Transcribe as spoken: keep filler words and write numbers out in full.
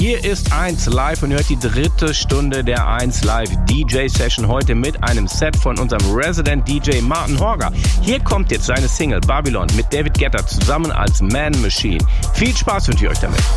Hier ist eins Live und ihr hört die dritte Stunde der eins Live D J Session heute mit einem Set von unserem Resident D J Martin Horger. Hier kommt jetzt seine Single Babylon mit David Guetta zusammen als Man Machine. Viel Spaß wünsche ich euch damit.